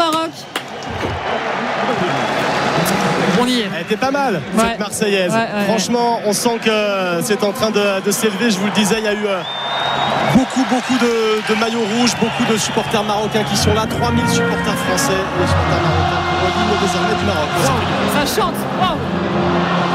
Maroc. On y est. Elle était pas mal, cette Marseillaise. Franchement, on sent que c'est en train de s'élever. Je vous le disais, il y a eu beaucoup de maillots rouges, beaucoup de supporters marocains qui sont là. 3000 supporters français et les supporters marocains pour l'hymne désormais du Maroc. Ça chante. Wow.